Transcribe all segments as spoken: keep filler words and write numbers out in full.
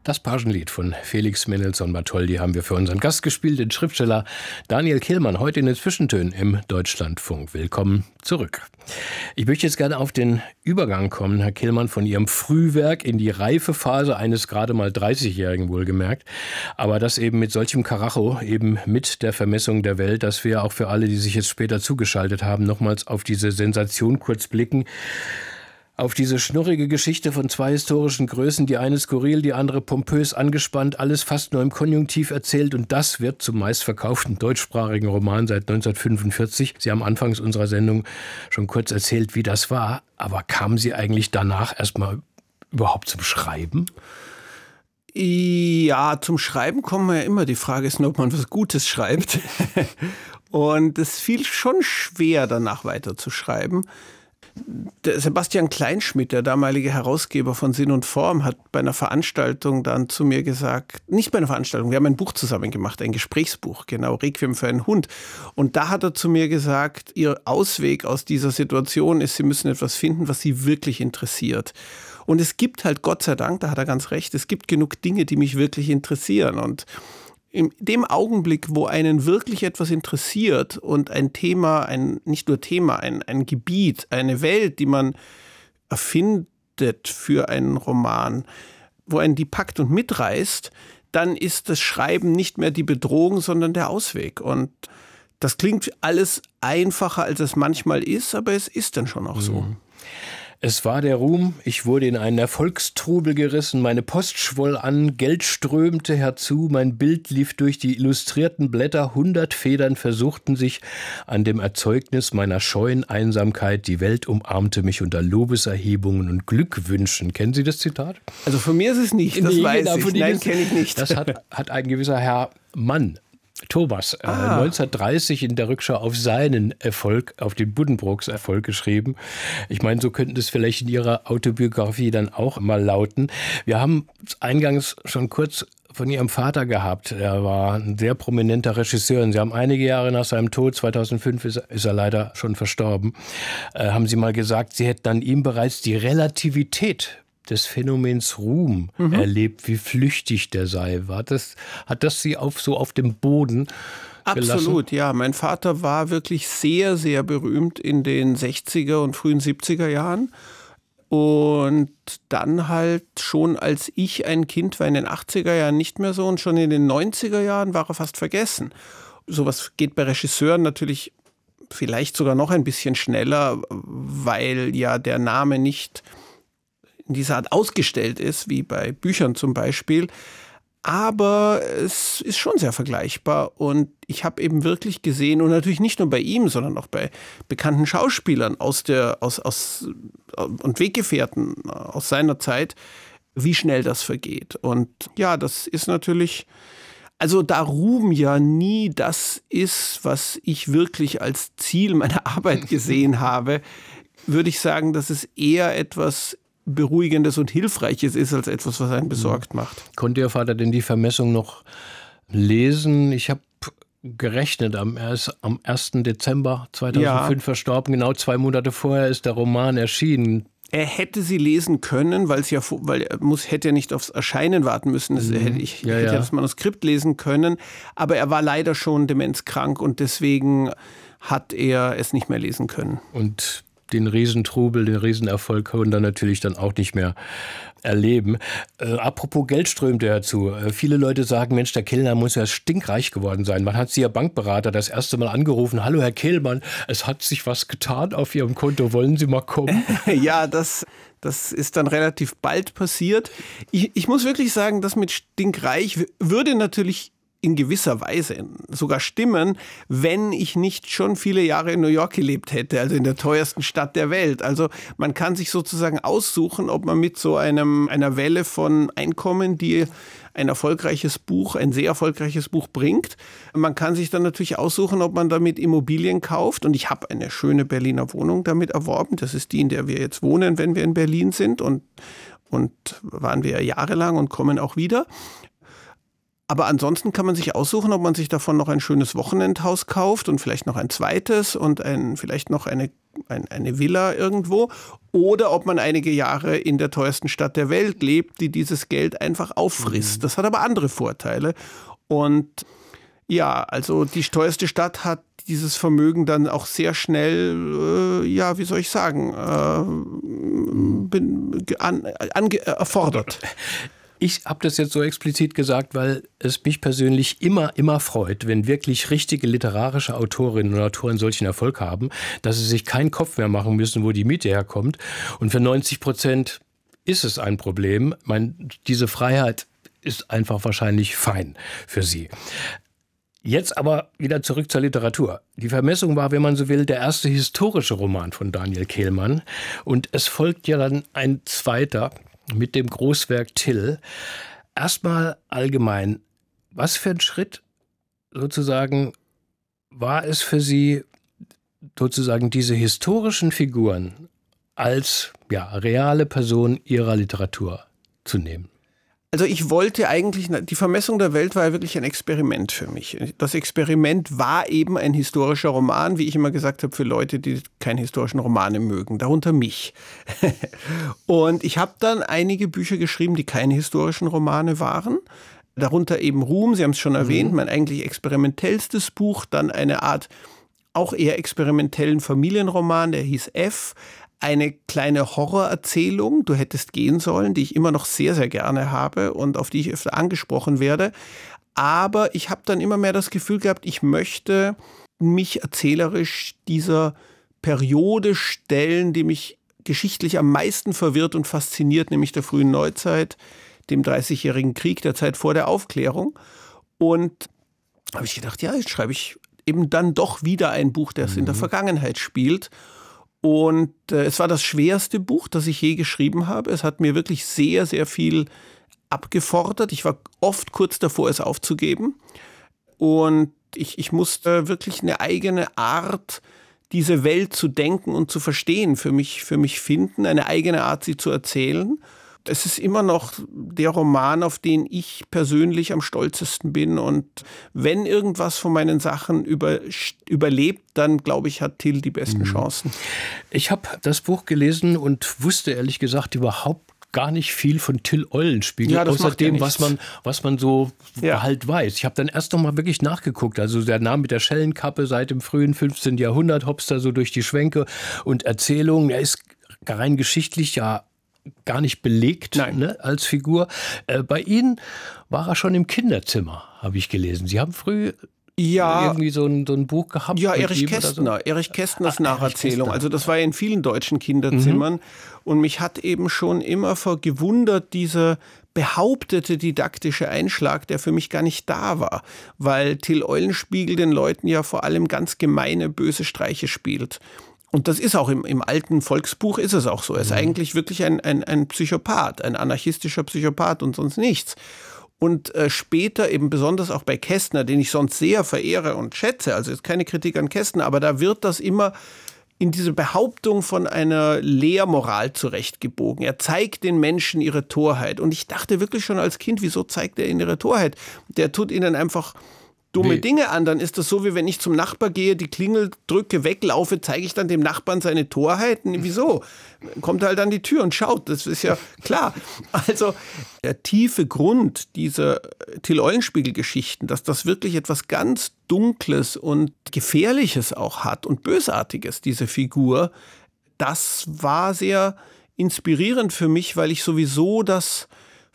Das Pagenlied von Felix Mendelssohn Bartholdy haben wir für unseren Gast gespielt, den Schriftsteller Daniel Kehlmann, heute in den Zwischentönen im Deutschlandfunk. Willkommen zurück. Ich möchte jetzt gerne auf den Übergang kommen, Herr Kehlmann, von Ihrem Frühwerk in die reife Phase eines gerade mal dreißigjährigen wohlgemerkt. Aber das eben mit solchem Karacho, eben mit der Vermessung der Welt, dass wir auch für alle, die sich jetzt später zugeschaltet haben, nochmals auf diese Sensation kurz blicken. Auf diese schnurrige Geschichte von zwei historischen Größen, die eine skurril, die andere pompös angespannt, alles fast nur im Konjunktiv erzählt, und das wird zum meistverkauften deutschsprachigen Roman seit neunzehnhundertfünfundvierzig. Sie haben anfangs unserer Sendung schon kurz erzählt, wie das war, aber kamen Sie eigentlich danach erstmal überhaupt zum Schreiben? Ja, zum Schreiben kommen wir ja immer. Die Frage ist nur, ob man was Gutes schreibt. Und es fiel schon schwer, danach weiter zu schreiben. Der Sebastian Kleinschmidt, der damalige Herausgeber von Sinn und Form, hat bei einer Veranstaltung dann zu mir gesagt, nicht bei einer Veranstaltung, wir haben ein Buch zusammen gemacht, ein Gesprächsbuch, genau, Requiem für einen Hund. Und da hat er zu mir gesagt, Ihr Ausweg aus dieser Situation ist, Sie müssen etwas finden, was Sie wirklich interessiert. Und es gibt halt, Gott sei Dank, da hat er ganz recht, es gibt genug Dinge, die mich wirklich interessieren. Und in dem Augenblick, wo einen wirklich etwas interessiert und ein Thema, ein nicht nur Thema, ein, ein Gebiet, eine Welt, die man erfindet für einen Roman, wo einen die packt und mitreißt, dann ist das Schreiben nicht mehr die Bedrohung, sondern der Ausweg. Und das klingt alles einfacher, als es manchmal ist, aber es ist dann schon auch so. Mhm. Es war der Ruhm, ich wurde in einen Erfolgstrubel gerissen, meine Post schwoll an, Geld strömte herzu, mein Bild lief durch die illustrierten Blätter, hundert Federn versuchten sich an dem Erzeugnis meiner scheuen Einsamkeit, die Welt umarmte mich unter Lobeserhebungen und Glückwünschen. Kennen Sie das Zitat? Also von mir ist es nicht, das nee, weiß genau, ich, nein, kenne ich nicht. Das hat, hat ein gewisser Herr Mann, Thomas, äh, ah. neunzehnhundertdreißig in der Rückschau auf seinen Erfolg, auf den Buddenbrooks Erfolg geschrieben. Ich meine, so könnten es vielleicht in Ihrer Autobiografie dann auch mal lauten. Wir haben eingangs schon kurz von Ihrem Vater gehabt. Er war ein sehr prominenter Regisseur. Und Sie haben einige Jahre nach seinem Tod, zweitausendfünf ist er, ist er leider schon verstorben, äh, haben Sie mal gesagt, Sie hätten an ihm bereits die Relativität des Phänomens Ruhm mhm. erlebt, wie flüchtig der sei. War das, hat das Sie auf, so auf dem Boden gelassen? Absolut, ja. Mein Vater war wirklich sehr, sehr berühmt in den sechziger und frühen siebziger Jahren. Und dann halt schon, als ich ein Kind war, in den achtziger Jahren nicht mehr so, und schon in den neunziger Jahren war er fast vergessen. Sowas geht bei Regisseuren natürlich vielleicht sogar noch ein bisschen schneller, weil ja der Name nicht in dieser Art ausgestellt ist, wie bei Büchern zum Beispiel. Aber es ist schon sehr vergleichbar. Und ich habe eben wirklich gesehen, und natürlich nicht nur bei ihm, sondern auch bei bekannten Schauspielern aus der, aus, aus, und Weggefährten aus seiner Zeit, wie schnell das vergeht. Und ja, das ist natürlich, also da Ruhm ja nie das ist, was ich wirklich als Ziel meiner Arbeit gesehen habe, würde ich sagen, dass es eher etwas Beruhigendes und Hilfreiches ist, als etwas, was einen besorgt macht. Konnte Ihr Vater denn die Vermessung noch lesen? Ich habe gerechnet, am, am ersten Dezember zweitausendfünf ja. verstorben, genau zwei Monate vorher ist der Roman erschienen. Er hätte sie lesen können, weil es ja, weil er muss, hätte ja nicht aufs Erscheinen warten müssen. Das, mhm. hätte ich ja, hätte ja. das Manuskript lesen können, aber er war leider schon demenzkrank und deswegen hat er es nicht mehr lesen können. Und den Riesentrubel, den Riesenerfolg können dann natürlich dann auch nicht mehr erleben. Äh, apropos Geld strömte herzu. Äh, viele Leute sagen, Mensch, der Kellner muss ja stinkreich geworden sein. Man hat Sie, Ihr Bankberater, das erste Mal angerufen. Hallo, Herr Kehlmann, es hat sich was getan auf Ihrem Konto. Wollen Sie mal kommen? Ja, das, das ist dann relativ bald passiert. Ich, ich muss wirklich sagen, das mit stinkreich würde natürlich in gewisser Weise sogar stimmen, wenn ich nicht schon viele Jahre in New York gelebt hätte, also in der teuersten Stadt der Welt. Also man kann sich sozusagen aussuchen, ob man mit so einem, einer Welle von Einkommen, die ein erfolgreiches Buch, ein sehr erfolgreiches Buch bringt. Man kann sich dann natürlich aussuchen, ob man damit Immobilien kauft. Und ich habe eine schöne Berliner Wohnung damit erworben. Das ist die, in der wir jetzt wohnen, wenn wir in Berlin sind. Und, und waren wir jahrelang und kommen auch wieder. Aber ansonsten kann man sich aussuchen, ob man sich davon noch ein schönes Wochenendhaus kauft und vielleicht noch ein zweites und ein, vielleicht noch eine, ein, eine Villa irgendwo. Oder ob man einige Jahre in der teuersten Stadt der Welt lebt, die dieses Geld einfach auffrisst. Das hat aber andere Vorteile. Und ja, also die teuerste Stadt hat dieses Vermögen dann auch sehr schnell, äh, ja, wie soll ich sagen, äh, bin, an, an, erfordert. Ich habe das jetzt so explizit gesagt, weil es mich persönlich immer, immer freut, wenn wirklich richtige literarische Autorinnen und Autoren solchen Erfolg haben, dass sie sich keinen Kopf mehr machen müssen, wo die Miete herkommt. Und für neunzig Prozent ist es ein Problem. Ich meine, diese Freiheit ist einfach wahrscheinlich fein für sie. Jetzt aber wieder zurück zur Literatur. Die Vermessung war, wenn man so will, der erste historische Roman von Daniel Kehlmann. Und es folgt ja dann ein zweiter mit dem Großwerk Till. Erstmal allgemein, was für ein Schritt sozusagen war es für Sie, sozusagen diese historischen Figuren als ja, reale Person Ihrer Literatur zu nehmen? Also ich wollte eigentlich, die Vermessung der Welt war ja wirklich ein Experiment für mich. Das Experiment war eben ein historischer Roman, wie ich immer gesagt habe, für Leute, die keine historischen Romane mögen, darunter mich. Und ich habe dann einige Bücher geschrieben, die keine historischen Romane waren. Darunter eben Ruhm, Sie haben es schon erwähnt, mhm. mein eigentlich experimentellstes Buch, dann eine Art auch eher experimentellen Familienroman, der hieß F. Eine kleine Horrorerzählung, Du hättest gehen sollen, die ich immer noch sehr, sehr gerne habe und auf die ich öfter angesprochen werde. Aber ich habe dann immer mehr das Gefühl gehabt, ich möchte mich erzählerisch dieser Periode stellen, die mich geschichtlich am meisten verwirrt und fasziniert, nämlich der frühen Neuzeit, dem Dreißigjährigen Krieg, der Zeit vor der Aufklärung. Und habe ich gedacht, ja, jetzt schreibe ich eben dann doch wieder ein Buch, das mhm. in der Vergangenheit spielt. Und äh, es war das schwerste Buch, das ich je geschrieben habe. Es hat mir wirklich sehr, sehr viel abgefordert. Ich war oft kurz davor, es aufzugeben. Und ich, ich musste wirklich eine eigene Art, diese Welt zu denken und zu verstehen, für mich, für mich finden, eine eigene Art, sie zu erzählen. Es ist immer noch der Roman, auf den ich persönlich am stolzesten bin. Und wenn irgendwas von meinen Sachen über, überlebt, dann glaube ich, hat Till die besten Chancen. Ich habe das Buch gelesen und wusste ehrlich gesagt überhaupt gar nicht viel von Till Eulenspiegel, ja, außer dem, ja was man, was man so ja. halt weiß. Ich habe dann erst noch mal wirklich nachgeguckt. Also der Name mit der Schellenkappe seit dem frühen fünfzehnten Jahrhundert, hopst da so durch die Schwänke und Erzählungen. Er ist rein geschichtlich ja gar nicht belegt, ne, als Figur. Äh, bei Ihnen war er schon im Kinderzimmer, habe ich gelesen. Sie haben früh ja, irgendwie so ein, so ein Buch gehabt. Ja, Erich Kästner. So? Erich Kästners ah, Nacherzählung. Kästner. Also das war ja in vielen deutschen Kinderzimmern. Mhm. Und mich hat eben schon immer vergewundert, dieser behauptete didaktische Einschlag, der für mich gar nicht da war. Weil Till Eulenspiegel den Leuten ja vor allem ganz gemeine, böse Streiche spielt. Und das ist auch im, im alten Volksbuch ist es auch so. Er ist mhm. eigentlich wirklich ein, ein, ein Psychopath, ein anarchistischer Psychopath und sonst nichts. Und äh, später eben besonders auch bei Kästner, den ich sonst sehr verehre und schätze, also ist keine Kritik an Kästner, aber da wird das immer in diese Behauptung von einer Lehrmoral zurechtgebogen. Er zeigt den Menschen ihre Torheit. Und ich dachte wirklich schon als Kind, wieso zeigt er ihnen ihre Torheit? Der tut ihnen einfach dumme wie? Dinge an, dann ist das so, wie wenn ich zum Nachbar gehe, die Klingel drücke, weglaufe, zeige ich dann dem Nachbarn seine Torheiten. Wieso? Kommt halt an die Tür und schaut, das ist ja klar. Also der tiefe Grund dieser Till Eulenspiegel-Geschichten, dass das wirklich etwas ganz Dunkles und Gefährliches auch hat und Bösartiges, diese Figur, das war sehr inspirierend für mich, weil ich sowieso das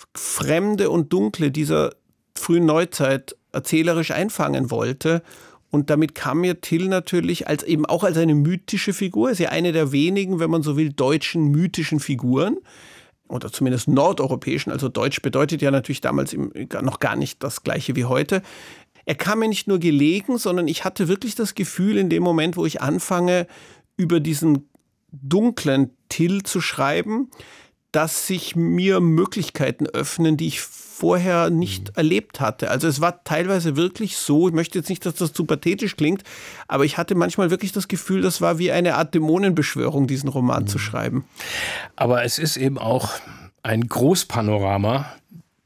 Fremde und Dunkle dieser frühen Neuzeit erzählerisch einfangen wollte. Und damit kam mir Till natürlich als eben auch als eine mythische Figur, ist ja eine der wenigen, wenn man so will, deutschen mythischen Figuren. Oder zumindest nordeuropäischen, also Deutsch bedeutet ja natürlich damals noch gar nicht das Gleiche wie heute. Er kam mir nicht nur gelegen, sondern ich hatte wirklich das Gefühl, in dem Moment, wo ich anfange, über diesen dunklen Till zu schreiben, dass sich mir Möglichkeiten öffnen, die ich vorher nicht mhm. erlebt hatte. Also es war teilweise wirklich so, ich möchte jetzt nicht, dass das zu pathetisch klingt, aber ich hatte manchmal wirklich das Gefühl, das war wie eine Art Dämonenbeschwörung, diesen Roman mhm. zu schreiben. Aber es ist eben auch ein Großpanorama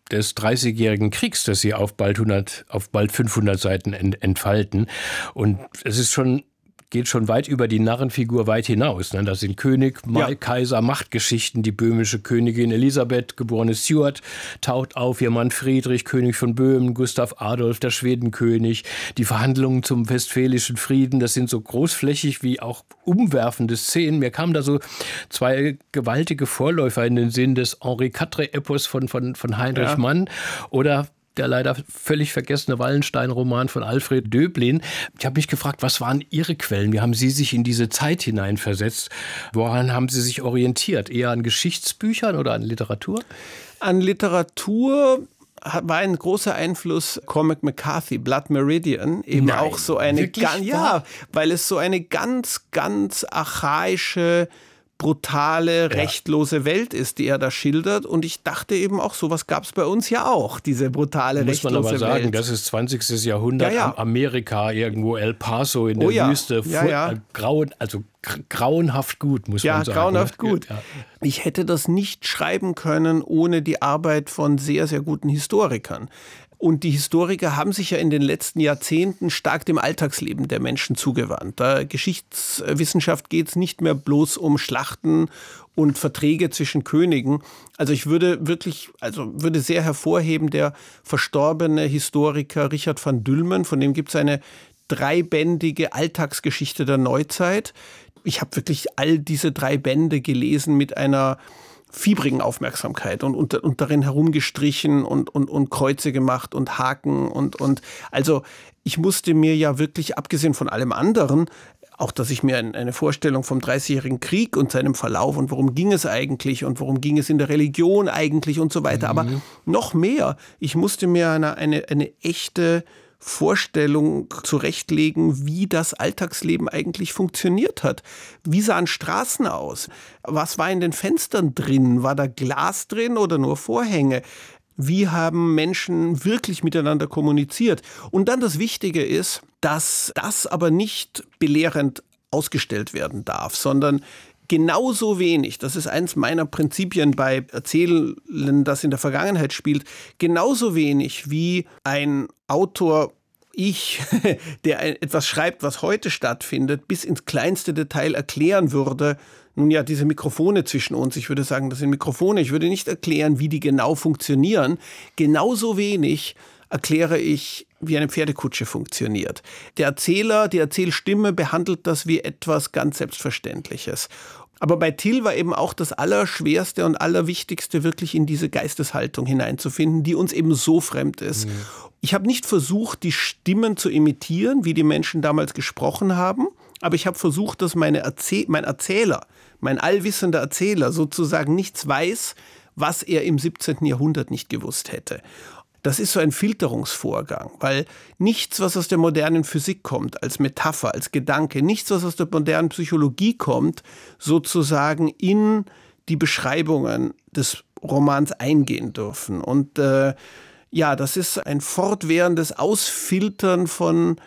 des Dreißigjährigen Kriegs, das Sie auf bald hundert, auf bald fünfhundert Seiten ent, entfalten. Und es ist schon geht schon weit über die Narrenfigur weit hinaus. Das sind König, ja. Kaiser, Machtgeschichten. Die böhmische Königin Elisabeth, geborene Stuart, taucht auf. Ihr Mann Friedrich, König von Böhmen, Gustav Adolf, der Schwedenkönig. Die Verhandlungen zum Westfälischen Frieden, das sind so großflächig wie auch umwerfende Szenen. Mir kamen da so zwei gewaltige Vorläufer in den Sinn des Henri-Quatre-Epos von, von, von Heinrich ja. Mann oder der leider völlig vergessene Wallenstein-Roman von Alfred Döblin. Ich habe mich gefragt, was waren Ihre Quellen? Wie haben Sie sich in diese Zeit hineinversetzt? Woran haben Sie sich orientiert? Eher an Geschichtsbüchern oder an Literatur? An Literatur war ein großer Einfluss Cormac McCarthy, Blood Meridian, eben Nein, auch so eine ganz, ja, weil es so eine ganz, ganz archaische, brutale, ja. rechtlose Welt ist, die er da schildert. Und ich dachte eben auch, sowas gab es bei uns ja auch, diese brutale, Muss rechtlose Welt. Muss man aber sagen, Welt. Das ist zwanzigstes Jahrhundert, ja, ja. Amerika, irgendwo El Paso in der oh, ja. Wüste. Ja, ja. Grauen, also grauenhaft gut, muss ja, man sagen. Ja, grauenhaft gut. Ja. Ich hätte das nicht schreiben können ohne die Arbeit von sehr, sehr guten Historikern. Und die Historiker haben sich ja in den letzten Jahrzehnten stark dem Alltagsleben der Menschen zugewandt. Da Geschichtswissenschaft geht es nicht mehr bloß um Schlachten und Verträge zwischen Königen. Also ich würde wirklich, also würde sehr hervorheben, der verstorbene Historiker Richard van Dülmen, von dem gibt es eine dreibändige Alltagsgeschichte der Neuzeit. Ich habe wirklich all diese drei Bände gelesen mit einer fiebrigen Aufmerksamkeit und, und, und darin herumgestrichen und, und, und Kreuze gemacht und Haken und, und also ich musste mir ja wirklich, abgesehen von allem anderen, auch dass ich mir eine Vorstellung vom Dreißigjährigen Krieg und seinem Verlauf und worum ging es eigentlich und worum ging es in der Religion eigentlich und so weiter, mhm. aber noch mehr, ich musste mir eine, eine, eine echte Vorstellung zurechtlegen, wie das Alltagsleben eigentlich funktioniert hat. Wie sahen Straßen aus? Was war in den Fenstern drin? War da Glas drin oder nur Vorhänge? Wie haben Menschen wirklich miteinander kommuniziert? Und dann das Wichtige ist, dass das aber nicht belehrend ausgestellt werden darf, sondern genauso wenig, das ist eins meiner Prinzipien bei Erzählen, das in der Vergangenheit spielt, genauso wenig wie ein Autor, ich, der etwas schreibt, was heute stattfindet, bis ins kleinste Detail erklären würde, nun ja, diese Mikrofone zwischen uns, ich würde sagen, das sind Mikrofone, ich würde nicht erklären, wie die genau funktionieren, genauso wenig erkläre ich, wie eine Pferdekutsche funktioniert. Der Erzähler, die Erzählstimme behandelt das wie etwas ganz Selbstverständliches. Aber bei Till war eben auch das Allerschwerste und Allerwichtigste, wirklich in diese Geisteshaltung hineinzufinden, die uns eben so fremd ist. Mhm. Ich habe nicht versucht, die Stimmen zu imitieren, wie die Menschen damals gesprochen haben, aber ich habe versucht, dass meine Erzäh- mein Erzähler, mein allwissender Erzähler sozusagen nichts weiß, was er im siebzehnten Jahrhundert nicht gewusst hätte. Das ist so ein Filterungsvorgang, weil nichts, was aus der modernen Physik kommt, als Metapher, als Gedanke, nichts, was aus der modernen Psychologie kommt, sozusagen in die Beschreibungen des Romans eingehen dürfen. Und äh, ja, das ist ein fortwährendes Ausfiltern von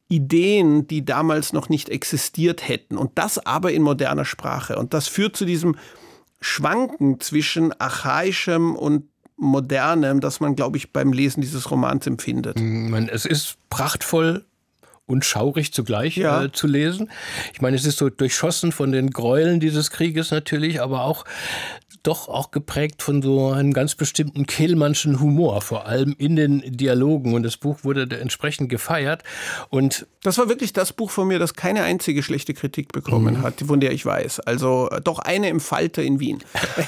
Ideen, die damals noch nicht existiert hätten. Und das aber in moderner Sprache. Und das führt zu diesem Schwanken zwischen archaischem und Modernem, das man, glaube ich, beim Lesen dieses Romans empfindet. Es ist prachtvoll und schaurig zugleich ja. äh, zu lesen. Ich meine, es ist so durchschossen von den Gräueln dieses Krieges natürlich, aber auch doch auch geprägt von so einem ganz bestimmten Kehlmannschen Humor, vor allem in den Dialogen. Und das Buch wurde entsprechend gefeiert. Und das war wirklich das Buch von mir, das keine einzige schlechte Kritik bekommen mhm. hat, von der ich weiß. Also doch eine im Falter in Wien.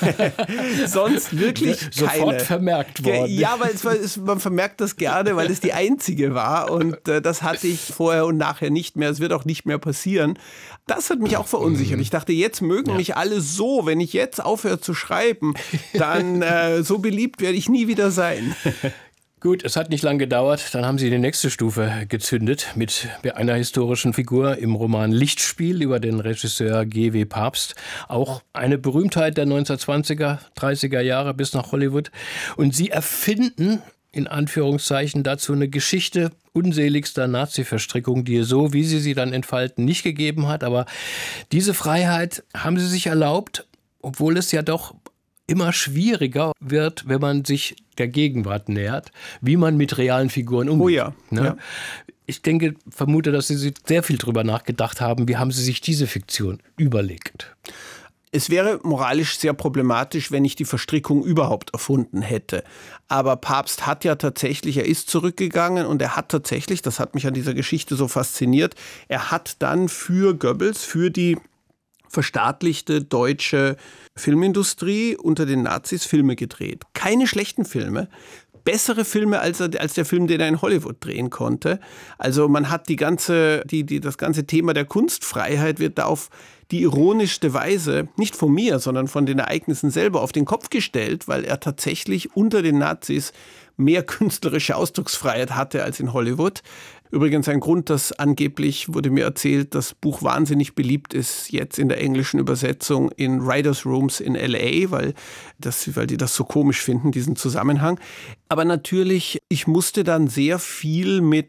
Sonst wirklich keine. Sofort vermerkt worden. Ja, weil es, es, man vermerkt das gerne, weil es die einzige war. Und äh, das hatte ich vorher und nachher nicht mehr. Es wird auch nicht mehr passieren. Das hat mich auch verunsichert. Ich dachte, jetzt mögen ja. mich alle so, wenn ich jetzt aufhöre zu schreiben, dann äh, so beliebt werde ich nie wieder sein. Gut, es hat nicht lange gedauert. Dann haben Sie die nächste Stufe gezündet mit einer historischen Figur im Roman Lichtspiel über den Regisseur G W Papst. Auch eine Berühmtheit der neunzehnhundertzwanziger, dreißiger Jahre bis nach Hollywood. Und Sie erfinden in Anführungszeichen dazu eine Geschichte unseligster Nazi-Verstrickung, die es so, wie Sie sie dann entfalten, nicht gegeben hat. Aber diese Freiheit haben Sie sich erlaubt, obwohl es ja doch immer schwieriger wird, wenn man sich der Gegenwart nähert, wie man mit realen Figuren umgeht. Oh ja, ne? ja. Es wäre moralisch sehr problematisch, wenn ich die Verstrickung überhaupt erfunden hätte. Aber Pabst hat ja tatsächlich, er ist zurückgegangen und er hat tatsächlich, das hat mich an dieser Geschichte so fasziniert, er hat dann für Goebbels, für die verstaatlichte deutsche Filmindustrie unter den Nazis Filme gedreht. Keine schlechten Filme. Bessere Filme als, er, als der Film, den er in Hollywood drehen konnte. Also man hat die ganze, die, die, das ganze Thema der Kunstfreiheit wird da auf die ironischste Weise, nicht von mir, sondern von den Ereignissen selber auf den Kopf gestellt, weil er tatsächlich unter den Nazis mehr künstlerische Ausdrucksfreiheit hatte als in Hollywood. Übrigens ein Grund, dass angeblich, wurde mir erzählt, das Buch wahnsinnig beliebt ist jetzt in der englischen Übersetzung in Writers' Rooms in L A, weil, das, weil die das so komisch finden, diesen Zusammenhang. Aber natürlich, ich musste dann sehr viel mit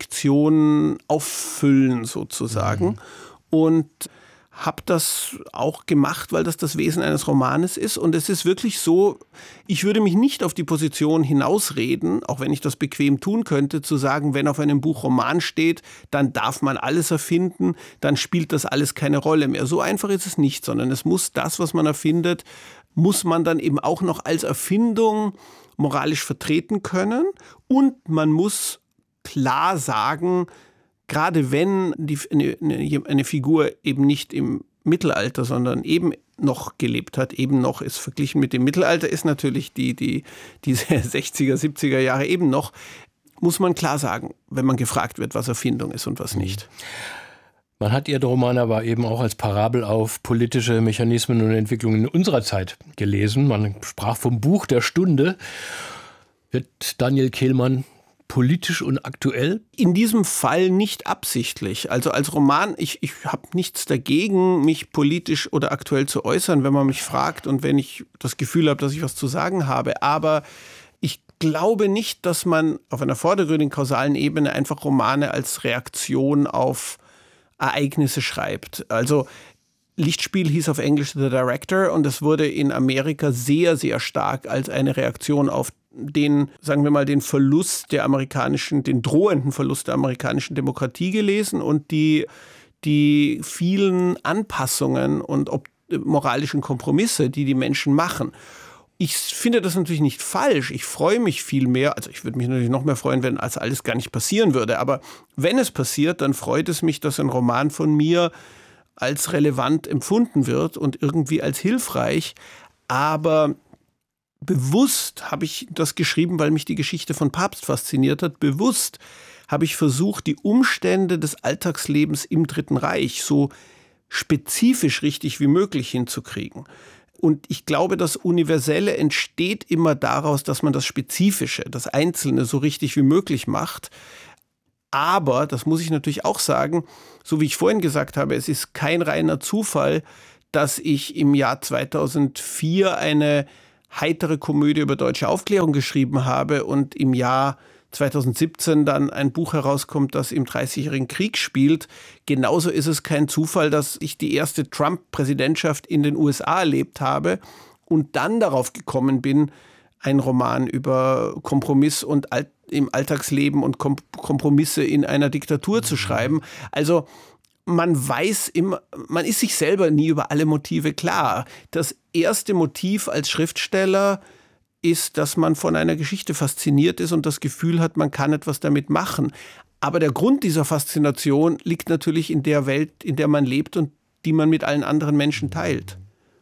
Fiktion auffüllen sozusagen mhm. und habe das auch gemacht, weil das das Wesen eines Romanes ist. Und es ist wirklich so, ich würde mich nicht auf die Position hinausreden, auch wenn ich das bequem tun könnte, zu sagen, wenn auf einem Buch Roman steht, dann darf man alles erfinden, dann spielt das alles keine Rolle mehr. So einfach ist es nicht, sondern es muss das, was man erfindet, muss man dann eben auch noch als Erfindung moralisch vertreten können. Und man muss klar sagen, gerade wenn die, eine, eine Figur eben nicht im Mittelalter, sondern eben noch gelebt hat, eben noch ist, verglichen mit dem Mittelalter ist natürlich die, die, diese sechziger, siebziger Jahre eben noch, muss man klar sagen, wenn man gefragt wird, was Erfindung ist und was nicht. Man hat Ihren Roman aber eben auch als Parabel auf politische Mechanismen und Entwicklungen in unserer Zeit gelesen. Man sprach vom Buch der Stunde. Wird Daniel Kehlmann politisch und aktuell? In diesem Fall nicht absichtlich. Also als Roman, ich, ich habe nichts dagegen, mich politisch oder aktuell zu äußern, wenn man mich fragt und wenn ich das Gefühl habe, dass ich was zu sagen habe. Aber ich glaube nicht, dass man auf einer vordergründigen kausalen Ebene einfach Romane als Reaktion auf Ereignisse schreibt. Also Lichtspiel hieß auf Englisch The Director und es wurde in Amerika sehr, sehr stark als eine Reaktion auf den, sagen wir mal, den Verlust der amerikanischen, den drohenden Verlust der amerikanischen Demokratie gelesen und die, die vielen Anpassungen und ob, moralischen Kompromisse, die die Menschen machen. Ich finde das natürlich nicht falsch. Ich freue mich viel mehr, also ich würde mich natürlich noch mehr freuen, wenn das alles gar nicht passieren würde. Aber wenn es passiert, dann freut es mich, dass ein Roman von mir als relevant empfunden wird und irgendwie als hilfreich. Aber bewusst habe ich das geschrieben, weil mich die Geschichte von Pabst fasziniert hat. Bewusst habe ich versucht, die Umstände des Alltagslebens im Dritten Reich so spezifisch richtig wie möglich hinzukriegen. Und ich glaube, das Universelle entsteht immer daraus, dass man das Spezifische, das Einzelne so richtig wie möglich macht. Aber, das muss ich natürlich auch sagen, so wie ich vorhin gesagt habe, es ist kein reiner Zufall, dass ich im Jahr zweitausendvier eine heitere Komödie über deutsche Aufklärung geschrieben habe und im Jahr zweitausendsiebzehn dann ein Buch herauskommt, das im Dreißigjährigen Krieg spielt. Genauso ist es kein Zufall, dass ich die erste Trump-Präsidentschaft in den U S A erlebt habe und dann darauf gekommen bin, einen Roman über Kompromiss und Alt- im Alltagsleben und Kom- Kompromisse in einer Diktatur zu schreiben. Also man weiß immer, man ist sich selber nie über alle Motive klar. Das erste Motiv als Schriftsteller ist, dass man von einer Geschichte fasziniert ist und das Gefühl hat, man kann etwas damit machen. Aber der Grund dieser Faszination liegt natürlich in der Welt, in der man lebt und die man mit allen anderen Menschen teilt.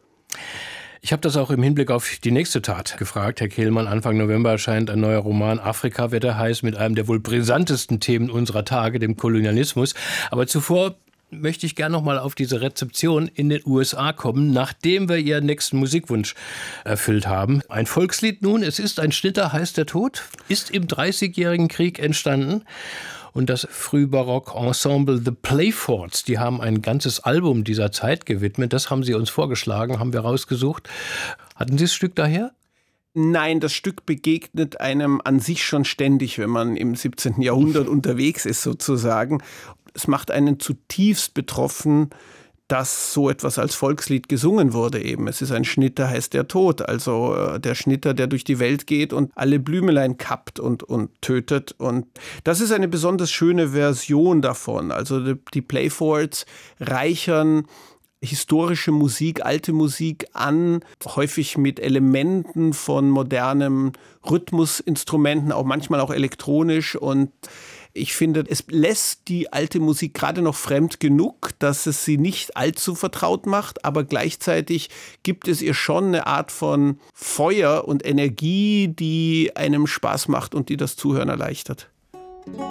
Ich habe das auch im Hinblick auf die nächste Tat gefragt. Herr Kehlmann, Anfang November erscheint ein neuer Roman, Afrika wird er heiß, mit einem der wohl brisantesten Themen unserer Tage, dem Kolonialismus. Aber zuvor möchte ich gerne noch mal auf diese Rezeption in den U S A kommen, nachdem wir Ihren nächsten Musikwunsch erfüllt haben. Ein Volkslied nun, es ist ein Schnitter, heißt der Tod, ist im Dreißigjährigen Krieg entstanden. Und das Frühbarock-Ensemble The Playfords, die haben ein ganzes Album dieser Zeit gewidmet. Das haben Sie uns vorgeschlagen, haben wir rausgesucht. Hatten Sie das Stück daher? Nein, das Stück begegnet einem an sich schon ständig, wenn man im siebzehnten Jahrhundert unterwegs ist sozusagen. Es macht einen zutiefst betroffen, dass so etwas als Volkslied gesungen wurde eben. Es ist ein Schnitter, heißt der Tod. Also äh, der Schnitter, der durch die Welt geht und alle Blümelein kappt und, und tötet. Und das ist eine besonders schöne Version davon. Also die, die Playfords reichern historische Musik, alte Musik an, häufig mit Elementen von modernen Rhythmusinstrumenten, auch manchmal auch elektronisch. Und ich finde, es lässt die alte Musik gerade noch fremd genug, dass es sie nicht allzu vertraut macht, aber gleichzeitig gibt es ihr schon eine Art von Feuer und Energie, die einem Spaß macht und die das Zuhören erleichtert.